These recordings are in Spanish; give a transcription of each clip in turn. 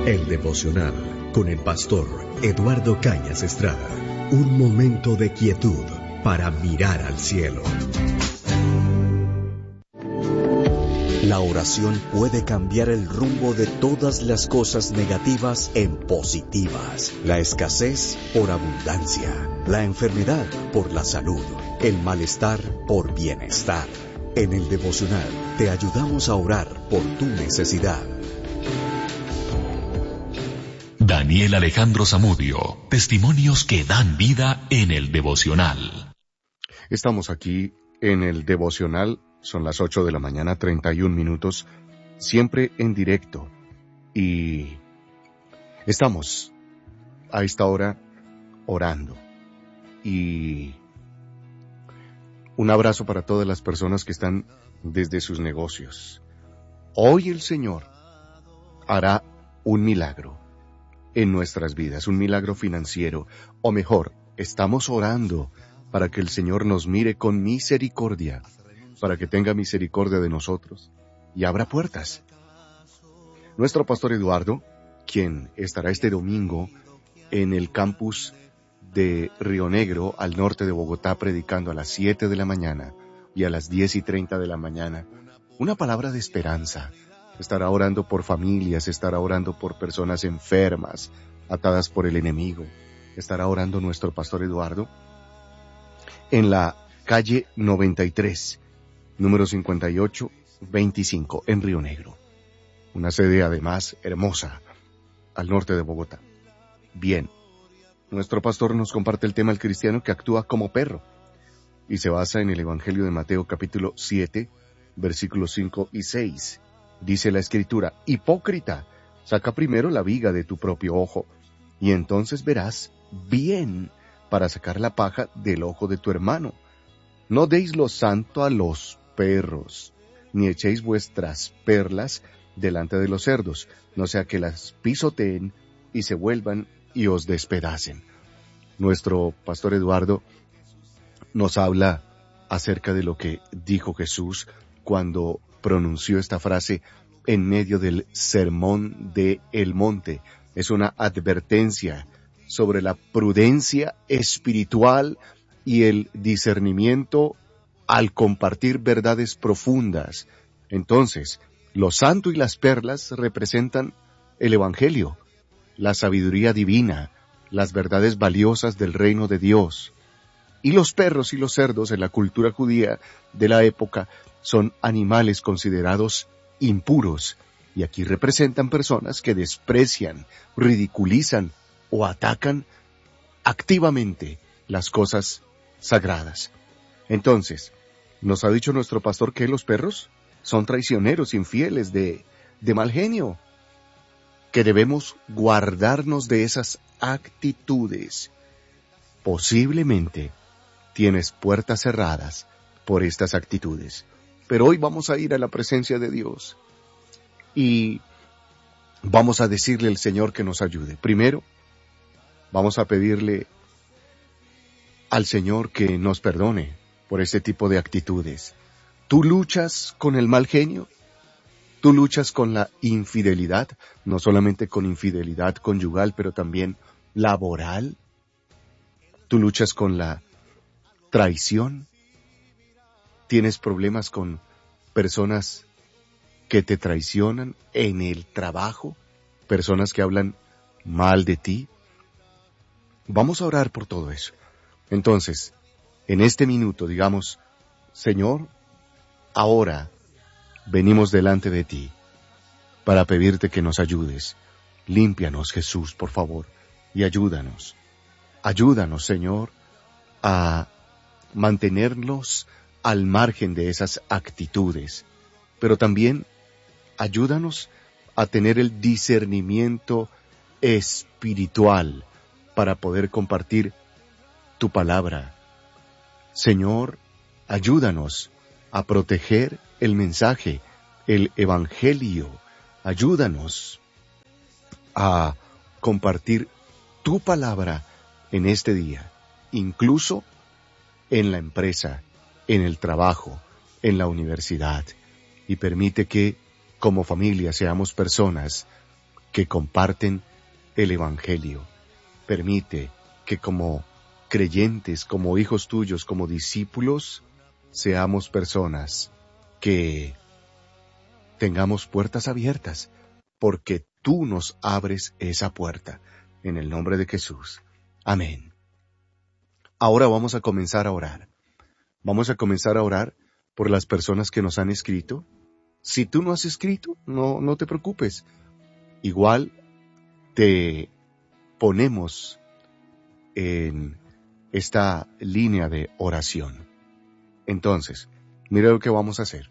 El devocional con el pastor Eduardo Cañas Estrada. Un momento de quietud para mirar al cielo. La oración puede cambiar el rumbo de todas las cosas negativas en positivas. La escasez por abundancia, la enfermedad por la salud, el malestar por bienestar. En el devocional te ayudamos a orar por tu necesidad. Daniel Alejandro Zamudio, testimonios que dan vida en el devocional. Estamos aquí en el devocional, son las 8 de la mañana, 31 minutos, siempre en directo. Y estamos a esta hora orando. Y un abrazo para todas las personas que están desde sus negocios. Hoy el Señor hará un milagro en nuestras vidas, un milagro financiero, o mejor, estamos orando para que el Señor nos mire con misericordia, para que tenga misericordia de nosotros y abra puertas. Nuestro pastor Eduardo, quien estará este domingo en el campus de Río Negro, al norte de Bogotá, predicando a las 7 de la mañana y a las 10:30 de la mañana, una palabra de esperanza. Estará orando por familias, estará orando por personas enfermas, atadas por el enemigo. Estará orando nuestro pastor Eduardo en la calle 93, número 5825, en Río Negro. Una sede además hermosa, al norte de Bogotá. Bien, nuestro pastor nos comparte el tema del cristiano que actúa como perro, y se basa en el Evangelio de Mateo capítulo 7, versículos 5 y 6. Dice la Escritura: hipócrita, saca primero la viga de tu propio ojo, y entonces verás bien para sacar la paja del ojo de tu hermano. No deis lo santo a los perros, ni echéis vuestras perlas delante de los cerdos, no sea que las pisoteen y se vuelvan y os despedacen. Nuestro pastor Eduardo nos habla acerca de lo que dijo Jesús cuando pronunció esta frase en medio del sermón del monte. Es una advertencia sobre la prudencia espiritual y el discernimiento al compartir verdades profundas. Entonces, lo santo y las perlas representan el Evangelio, la sabiduría divina, las verdades valiosas del reino de Dios. Y los perros y los cerdos en la cultura judía de la época son animales considerados impuros, y aquí representan personas que desprecian, ridiculizan o atacan activamente las cosas sagradas. Entonces, nos ha dicho nuestro pastor que los perros son traicioneros, infieles, de mal genio, que debemos guardarnos de esas actitudes. Posiblemente tienes puertas cerradas por estas actitudes, pero hoy vamos a ir a la presencia de Dios y vamos a decirle al Señor que nos ayude. Primero, vamos a pedirle al Señor que nos perdone por este tipo de actitudes. ¿Tú luchas con el mal genio? ¿Tú luchas con la infidelidad? No solamente con infidelidad conyugal, pero también laboral. ¿Tú luchas con la traición? ¿Tienes problemas con personas que te traicionan en el trabajo? ¿Personas que hablan mal de ti? Vamos a orar por todo eso. Entonces, en este minuto, digamos: Señor, ahora venimos delante de ti para pedirte que nos ayudes. Límpianos, Jesús, por favor, y ayúdanos. Ayúdanos, Señor, a mantenernos al margen de esas actitudes, pero también ayúdanos a tener el discernimiento espiritual para poder compartir tu palabra. Señor, ayúdanos a proteger el mensaje, el Evangelio. Ayúdanos a compartir tu palabra en este día, incluso en la empresa, en el trabajo, en la universidad, y permite que, como familia, seamos personas que comparten el Evangelio. Permite que como creyentes, como hijos tuyos, como discípulos, seamos personas que tengamos puertas abiertas, porque tú nos abres esa puerta. En el nombre de Jesús. Amén. Ahora vamos a comenzar a orar. Vamos a comenzar a orar por las personas que nos han escrito. Si tú no has escrito, no te preocupes. Igual te ponemos en esta línea de oración. Entonces, mira lo que vamos a hacer.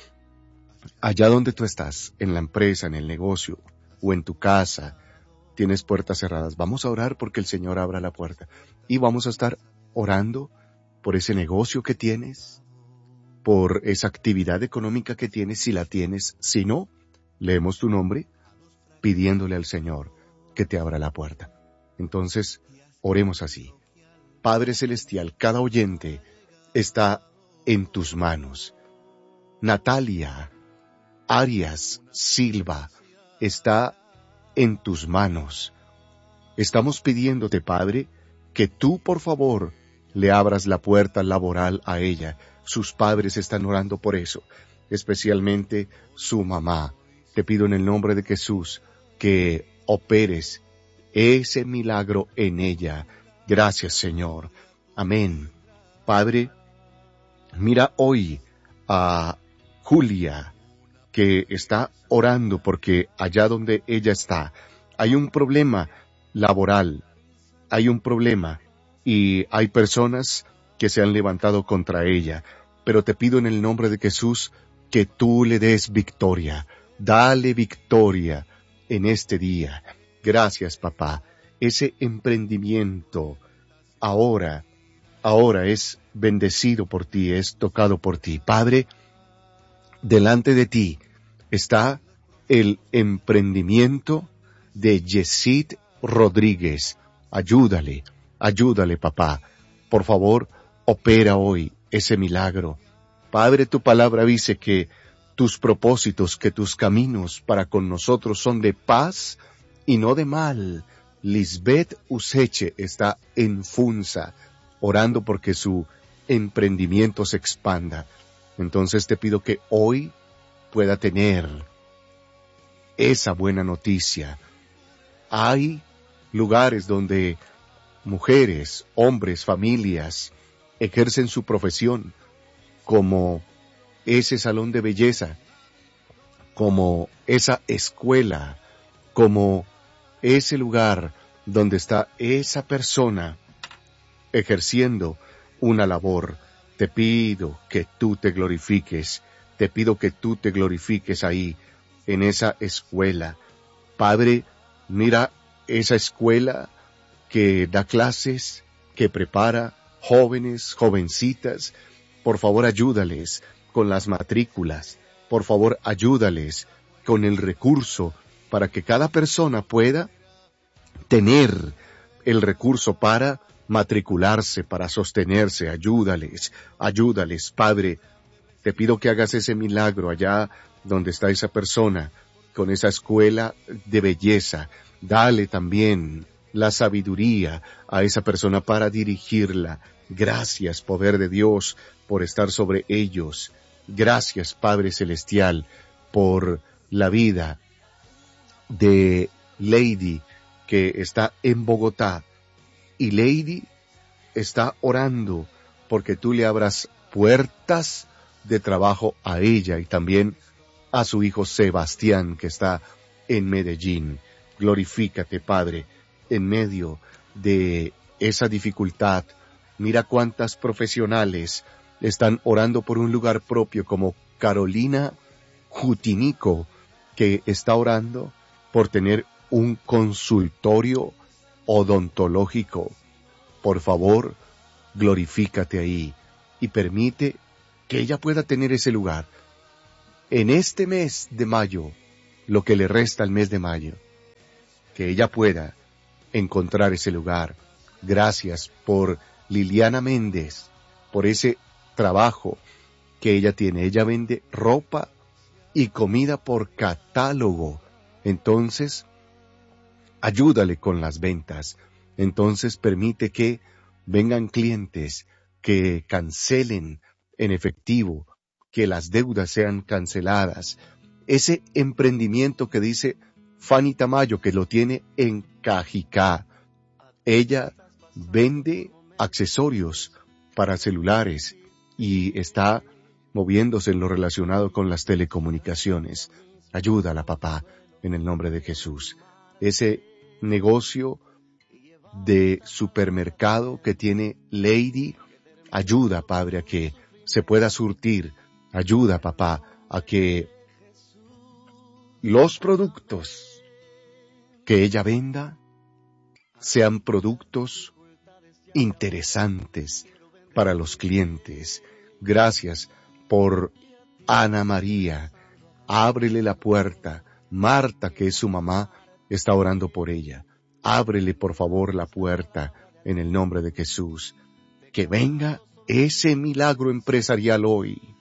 Allá donde tú estás, en la empresa, en el negocio o en tu casa, tienes puertas cerradas. Vamos a orar porque el Señor abra la puerta. Y vamos a estar orando por ese negocio que tienes, por esa actividad económica que tienes, si la tienes. Si no, leemos tu nombre pidiéndole al Señor que te abra la puerta. Entonces, oremos así. Padre Celestial, cada oyente está en tus manos. Natalia Arias Silva está en tus manos. Estamos pidiéndote, Padre, que tú, por favor, le abras la puerta laboral a ella. Sus padres están orando por eso, especialmente su mamá. Te pido en el nombre de Jesús que operes ese milagro en ella. Gracias, Señor. Amén. Padre, mira hoy a Julia, que está orando porque allá donde ella está hay un problema laboral, hay un problema y hay personas que se han levantado contra ella. Pero te pido en el nombre de Jesús que tú le des victoria. Dale victoria en este día. Gracias, papá. Ese emprendimiento ahora es bendecido por ti, es tocado por ti. Padre, delante de ti está el emprendimiento de Yesid Rodríguez. Ayúdale, papá. Por favor, opera hoy ese milagro. Padre, tu palabra dice que tus propósitos, que tus caminos para con nosotros son de paz y no de mal. Lisbeth Useche está en Funza, orando porque su emprendimiento se expanda. Entonces te pido que hoy pueda tener esa buena noticia. Hay lugares donde mujeres, hombres, familias ejercen su profesión, como ese salón de belleza, como esa escuela, como ese lugar donde está esa persona ejerciendo una labor. Te pido que tú te glorifiques, te pido que tú te glorifiques ahí, en esa escuela. Padre, mira esa escuela que da clases, que prepara jóvenes, jovencitas. Por favor, ayúdales con las matrículas. Por favor, ayúdales con el recurso para que cada persona pueda tener el recurso para matricularse, para sostenerse. Ayúdales, Padre. Te pido que hagas ese milagro allá donde está esa persona, con esa escuela de belleza. Dale también la sabiduría a esa persona para dirigirla. Gracias, poder de Dios, por estar sobre ellos. Gracias, Padre Celestial, por la vida de Lady, que está en Bogotá. Y Lady está orando porque tú le abras puertas de trabajo a ella y también a su hijo Sebastián, que está en Medellín. Glorifícate, Padre, en medio de esa dificultad. Mira cuántas profesionales están orando por un lugar propio, como Carolina Jutinico, que está orando por tener un consultorio odontológico. Por favor, glorifícate ahí y permite que ella pueda tener ese lugar. En este mes de mayo, lo que le resta al mes de mayo, que ella pueda encontrar ese lugar. Gracias por Liliana Méndez, por ese trabajo que ella tiene. Ella vende ropa y comida por catálogo. Entonces, ayúdale con las ventas. Entonces permite que vengan clientes que cancelen en efectivo, que las deudas sean canceladas. Ese emprendimiento que dice Fanny Tamayo, que lo tiene en Cajicá. Ella vende accesorios para celulares y está moviéndose en lo relacionado con las telecomunicaciones. Ayúdala, papá, en el nombre de Jesús. Ese negocio de supermercado que tiene Lady, ayuda, Padre, a que se pueda surtir. Ayuda, papá, a que los productos que ella venda sean productos interesantes para los clientes. Gracias por Ana María. Ábrele la puerta. Marta, que es su mamá, está orando por ella. Ábrele, por favor, la puerta en el nombre de Jesús. Que venga ese milagro empresarial hoy.